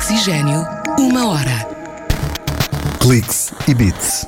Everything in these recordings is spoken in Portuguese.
Oxigênio, 1 hora. Cliques e Beats.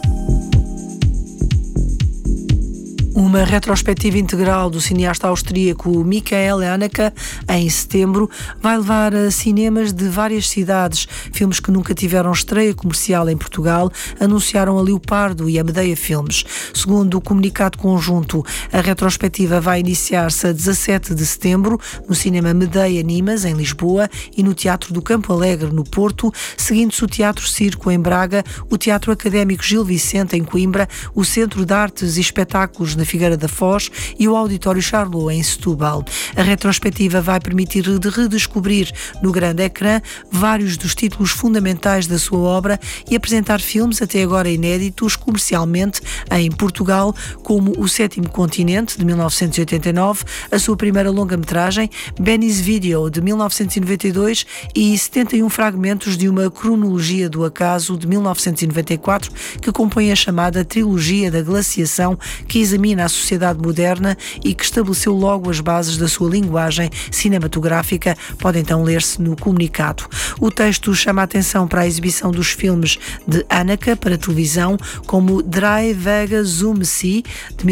Uma retrospectiva integral do cineasta austríaco Michael Haneke, em setembro, vai levar a cinemas de várias cidades. Filmes que nunca tiveram estreia comercial em Portugal anunciaram a Leopardo e a Medeia Filmes. Segundo o comunicado conjunto, a retrospectiva vai iniciar-se a 17 de setembro no cinema Medeia Nimas, em Lisboa, e no Teatro do Campo Alegre, no Porto, seguindo-se o Teatro Circo, em Braga, o Teatro Académico Gil Vicente, em Coimbra, o Centro de Artes e Espetáculos na Figueira da Foz e o Auditório Charlot, em Setúbal. A retrospectiva vai permitir redescobrir no grande ecrã vários dos títulos fundamentais da sua obra e apresentar filmes até agora inéditos comercialmente em Portugal, como O Sétimo Continente, de 1989, a sua primeira longa-metragem, Benny's Video, de 1992, e 71 fragmentos de uma cronologia do acaso, de 1994, que compõe a chamada Trilogia da Glaciação, que examina a sociedade moderna e que estabeleceu logo as bases da sua linguagem cinematográfica. Pode então ler-se no comunicado. O texto chama a atenção para a exibição dos filmes de Haneke para televisão, como Drei Wege zum See, de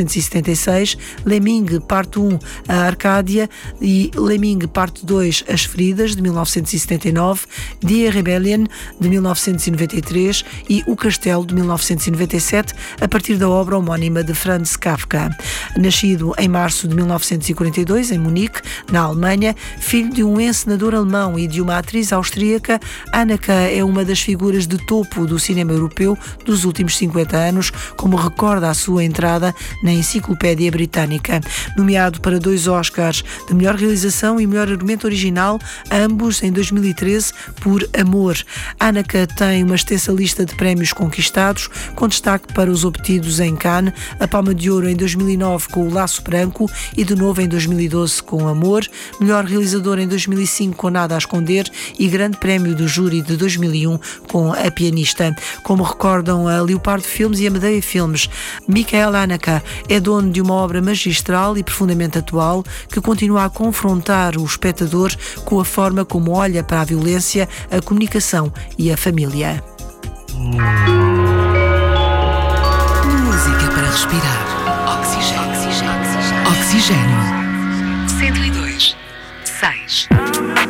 1976, Lemming Parte 1, a Arcádia, e Lemming Parte 2, As Feridas, de 1979, Die Rebellion, de 1993 e O Castelo, de 1997, a partir da obra homónima de Franz Kafka. Nascido em março de 1942, em Munique, na Alemanha, filho de um encenador alemão e de uma atriz austríaca, Haneke é uma das figuras de topo do cinema europeu dos últimos 50 anos, como recorda a sua entrada na Enciclopédia Britânica. Nomeado para 2 Oscars de melhor realização e melhor argumento original, ambos em 2013, por Amor. Haneke tem uma extensa lista de prémios conquistados, com destaque para os obtidos em Cannes, a Palma de Ouro em 2009 com O Laço Branco e de novo em 2012 com Amor, melhor realizador em 2005 com Nada a Esconder e Grande Prémio do Júri de 2001 com A Pianista. Como recordam a Leopardo Filmes e a Medeia Filmes, Michael Haneke é dono de uma obra magistral e profundamente atual que continua a confrontar o espectador com a forma como olha para a violência, a comunicação e a família. Música para respirar. Oxigênio. 102.6